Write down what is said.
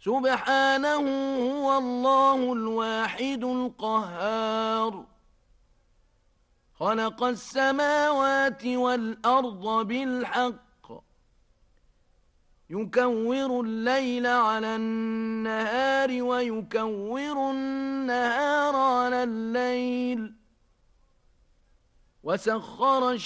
سبحانه هو الله الواحد القهار خلق السماوات والأرض بالحق يكور الليل على النهار ويكور النهار على الليل وسخر